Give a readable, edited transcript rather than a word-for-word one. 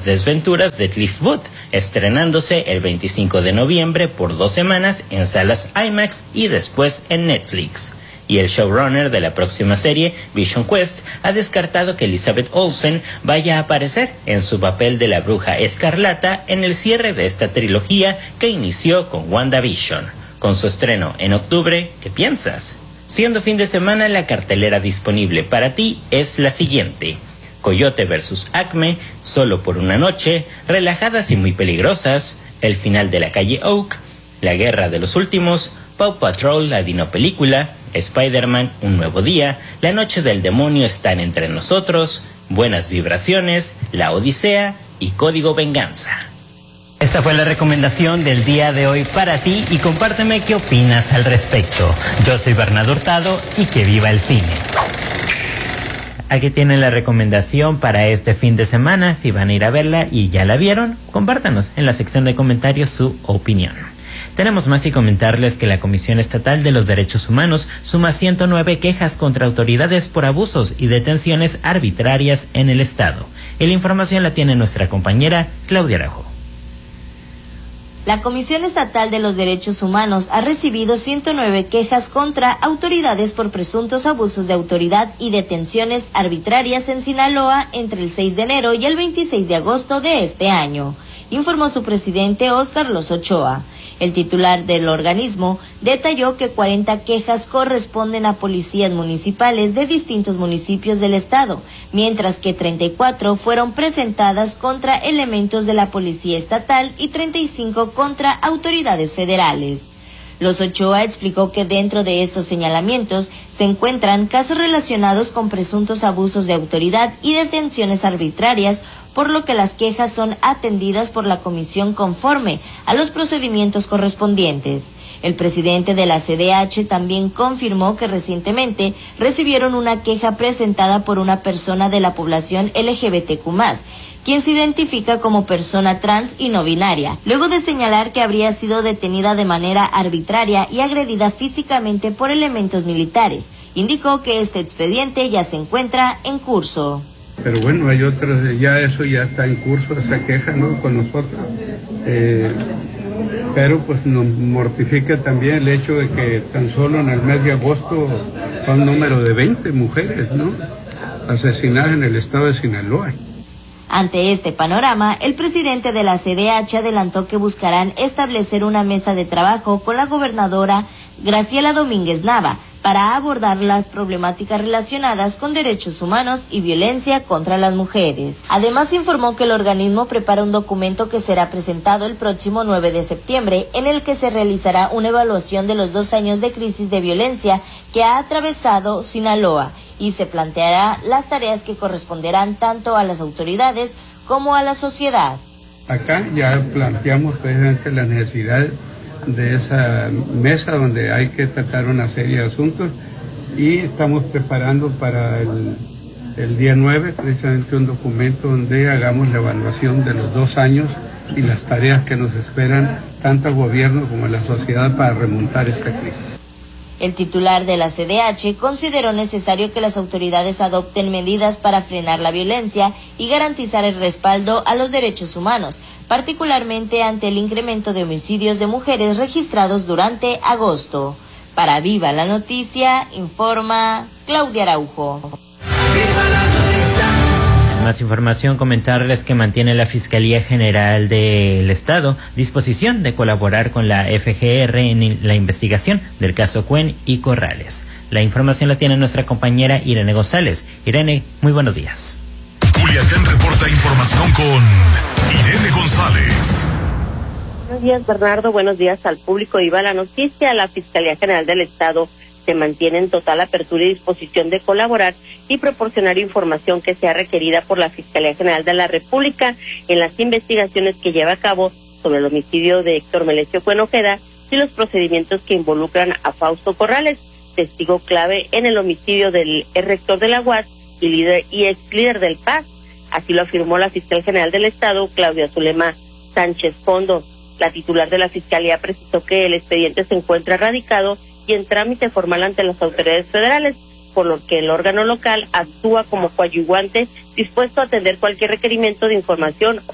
desventuras de Cliff Booth, estrenándose el 25 de noviembre por 2 semanas en salas IMAX y después en Netflix. Y el showrunner de la próxima serie, Vision Quest, ha descartado que Elizabeth Olsen vaya a aparecer en su papel de la Bruja Escarlata en el cierre de esta trilogía que inició con WandaVision. Con su estreno en octubre, ¿qué piensas? Siendo fin de semana, la cartelera disponible para ti es la siguiente: Coyote vs. Acme, Solo por una noche, Relajadas y muy peligrosas, El final de la calle Oak, La guerra de los últimos, Paw Patrol, la Dino Película, Spider-Man, Un nuevo día, La noche del demonio están entre nosotros, Buenas vibraciones, La Odisea y Código Venganza. Esta fue la recomendación del día de hoy para ti y compárteme qué opinas al respecto. Yo soy Bernardo Hurtado y que viva el cine. Aquí tienen la recomendación para este fin de semana. Si van a ir a verla y ya la vieron, compártanos en la sección de comentarios su opinión. Tenemos más y comentarles que la Comisión Estatal de los Derechos Humanos suma 109 quejas contra autoridades por abusos y detenciones arbitrarias en el Estado. Y la información la tiene nuestra compañera Claudia Araujo. La Comisión Estatal de los Derechos Humanos ha recibido 109 quejas contra autoridades por presuntos abusos de autoridad y detenciones arbitrarias en Sinaloa entre el 6 de enero y el 26 de agosto de este año, informó su presidente Óscar Los Ochoa. El titular del organismo detalló que 40 quejas corresponden a policías municipales de distintos municipios del estado, mientras que 34 fueron presentadas contra elementos de la Policía Estatal y 35 contra autoridades federales. Los Ochoa explicó que dentro de estos señalamientos se encuentran casos relacionados con presuntos abusos de autoridad y detenciones arbitrarias, por lo que las quejas son atendidas por la comisión conforme a los procedimientos correspondientes. El presidente de la CDH también confirmó que recientemente recibieron una queja presentada por una persona de la población LGBTQ+, quien se identifica como persona trans y no binaria, luego de señalar que habría sido detenida de manera arbitraria y agredida físicamente por elementos militares. Indicó que este expediente ya se encuentra en curso. Pero bueno, hay otras, ya eso ya está en curso, esa queja, ¿no?, con nosotros. Pero pues nos mortifica también el hecho de que tan solo en el mes de agosto fue un número de 20 mujeres, ¿no?, asesinadas en el estado de Sinaloa. Ante este panorama, el presidente de la CDH adelantó que buscarán establecer una mesa de trabajo con la gobernadora Graciela Domínguez Nava para abordar las problemáticas relacionadas con derechos humanos y violencia contra las mujeres. Además, informó que el organismo prepara un documento que será presentado el próximo 9 de septiembre, en el que se realizará una evaluación de los 2 años de crisis de violencia que ha atravesado Sinaloa, y se planteará las tareas que corresponderán tanto a las autoridades como a la sociedad. Acá ya planteamos precisamente la necesidad de esa mesa donde hay que tratar una serie de asuntos, y estamos preparando para el día 9 precisamente un documento donde hagamos la evaluación de los 2 años y las tareas que nos esperan tanto al gobierno como a la sociedad para remontar esta crisis. El titular de la CDH consideró necesario que las autoridades adopten medidas para frenar la violencia y garantizar el respaldo a los derechos humanos, particularmente ante el incremento de homicidios de mujeres registrados durante agosto. Para Viva la Noticia, informa Claudia Araujo. Más información, comentarles que mantiene la Fiscalía General del Estado disposición de colaborar con la FGR en la investigación del caso Cuen y Corrales. La información la tiene nuestra compañera Irene González. Irene, muy buenos días. Culiacán reporta información con Irene González. Buenos días, Bernardo. Buenos días al público. Iba la noticia. La Fiscalía General del Estado se mantiene en total apertura y disposición de colaborar y proporcionar información que sea requerida por la Fiscalía General de la República en las investigaciones que lleva a cabo sobre el homicidio de Héctor Melesio Cuen Ojeda y los procedimientos que involucran a Fausto Corrales, testigo clave en el homicidio del rector de la UAS y ex líder del PAS. Así lo afirmó la Fiscal General del Estado, Claudia Zulema Sánchez Fondo. La titular de la Fiscalía precisó que el expediente se encuentra radicado y en trámite formal ante las autoridades federales, por lo que el órgano local actúa como coadyuvante dispuesto a atender cualquier requerimiento de información